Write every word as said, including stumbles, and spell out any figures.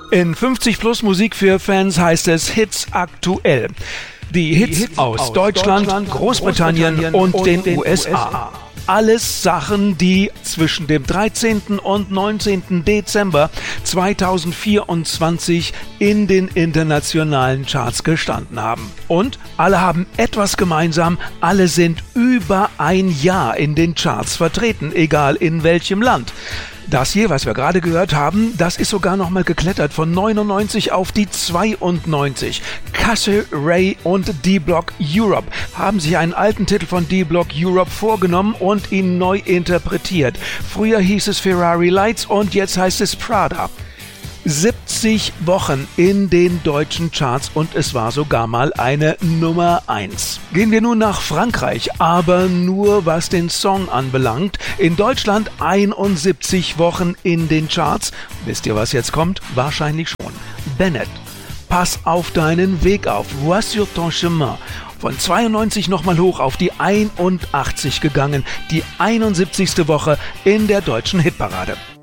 In fünfzig plus Musik für Fans heißt es Hits aktuell. Die Hits, Die Hits aus, aus Deutschland, Deutschland Großbritannien, Großbritannien und, und den, den U S A. U S A. Alles Sachen, die zwischen dem dreizehnten und neunzehnten Dezember zweitausendvierundzwanzig in den internationalen Charts gestanden haben. Und alle haben etwas gemeinsam, alle sind über ein Jahr in den Charts vertreten, egal in welchem Land. Das hier, was wir gerade gehört haben, das ist sogar nochmal geklettert von neunundneunzig auf die zweiundneunzig. Cassie Ray und D-Block Europe haben sich einen alten Titel von D-Block Europe vorgenommen und ihn neu interpretiert. Früher hieß es Ferrari Lights und jetzt heißt es Prada. siebzig Wochen in den deutschen Charts und es war sogar mal eine Nummer eins. Gehen wir nun nach Frankreich, aber nur was den Song anbelangt. In Deutschland einundsiebzig Wochen in den Charts. Wisst ihr, was jetzt kommt? Wahrscheinlich schon. Bennett. Pass auf deinen Weg auf. Vois sur ton chemin. Von zweiundneunzig nochmal hoch auf die einundachtzig gegangen. Die einundsiebzigste Woche in der deutschen Hitparade.